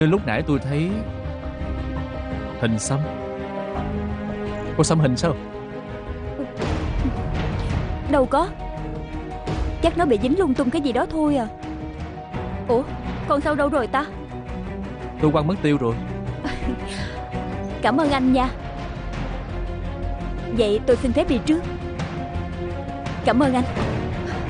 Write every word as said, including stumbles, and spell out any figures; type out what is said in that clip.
Lúc nãy tôi thấy hình xăm. Cô xăm hình sao? Đâu có. Chắc nó bị dính lung tung cái gì đó thôi à. Ủa, con Sao đâu rồi ta? Tôi quăng mất tiêu rồi. Cảm ơn anh nha. Vậy tôi xin phép đi trước. Cảm ơn anh.